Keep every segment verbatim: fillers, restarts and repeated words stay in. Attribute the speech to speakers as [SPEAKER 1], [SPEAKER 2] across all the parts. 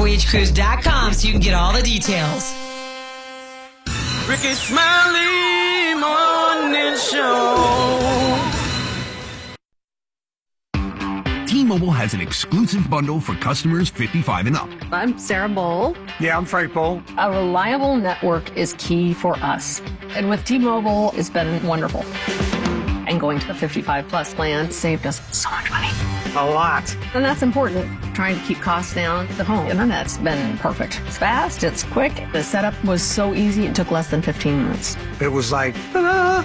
[SPEAKER 1] h cruise dot com so you can get all the details.
[SPEAKER 2] Ricky Smiley Morning Show.
[SPEAKER 3] T-Mobile has an exclusive bundle for customers fifty-five and up.
[SPEAKER 4] I'm Sarah Bowl.
[SPEAKER 5] Yeah, I'm Frank Bowl.
[SPEAKER 4] A reliable network is key for us. And with T-Mobile, it's been wonderful. And going to the fifty-five plus plan saved us so much money.
[SPEAKER 5] A lot.
[SPEAKER 4] And that's important. Trying to keep costs down. The home internet's been perfect. It's fast, it's quick. The setup was so easy, it took less than fifteen minutes.
[SPEAKER 5] It was like, ta-da!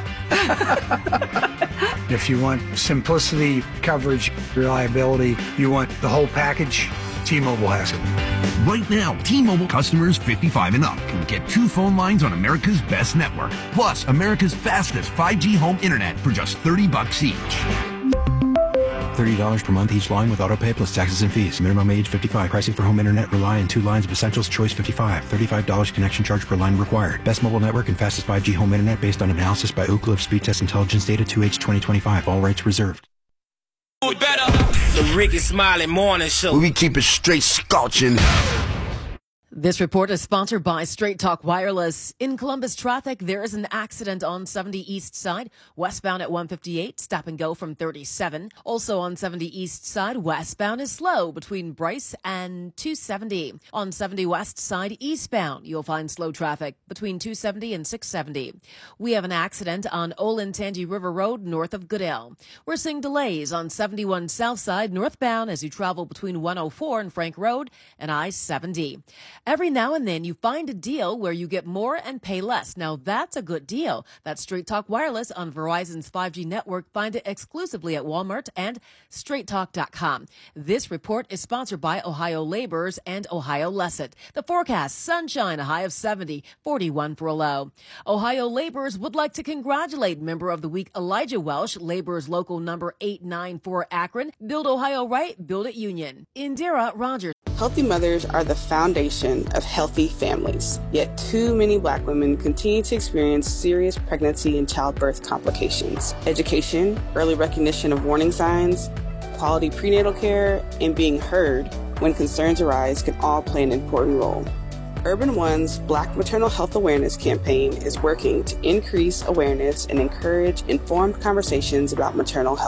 [SPEAKER 5] If you want simplicity, coverage, reliability, you want the whole package, T-Mobile has it.
[SPEAKER 3] Right now, T-Mobile customers fifty-five and up can get two phone lines on America's best network, plus America's fastest five G home internet for just thirty bucks each.
[SPEAKER 6] thirty dollars per month each line with autopay plus taxes and fees. Minimum age fifty-five. Pricing for home internet rely on two lines of Essentials Choice fifty-five. thirty-five dollars connection charge per line required. Best mobile network and fastest five G home internet based on analysis by Oak Cliff Speed Test Intelligence Data two H twenty twenty-five. All rights reserved.
[SPEAKER 2] Better. The Ricky Smiley Morning Show.
[SPEAKER 7] We keep it straight scorching.
[SPEAKER 8] This report is sponsored by Straight Talk Wireless. In Columbus traffic, there is an accident on seventy East Side, westbound at one fifty-eight, stop and go from thirty-seven. Also on seventy East Side, westbound is slow between Bryce and two seventy. On seventy West Side, eastbound, you'll find slow traffic between two seventy and six seventy. We have an accident on Olentangy River Road, north of Goodale. We're seeing delays on seventy-one South Side, northbound, as you travel between one oh four and Frank Road and I seventy. Every now and then you find a deal where you get more and pay less. Now that's a good deal. That's Straight Talk Wireless on Verizon's five G network. Find it exclusively at Walmart and straight talk dot com. This report is sponsored by Ohio Laborers and Ohio Lesset. The forecast, sunshine, a high of seventy, forty-one for a low. Ohio Laborers would like to congratulate Member of the Week Elijah Welsh, Laborers Local number eight nine four Akron. Build Ohio right, build it Union. Indira Rogers.
[SPEAKER 9] Healthy mothers are the foundation of healthy families. Yet too many Black women continue to experience serious pregnancy and childbirth complications. Education, early recognition of warning signs, quality prenatal care, and being heard when concerns arise can all play an important role. Urban One's Black Maternal Health Awareness campaign is working to increase awareness and encourage informed conversations about maternal health.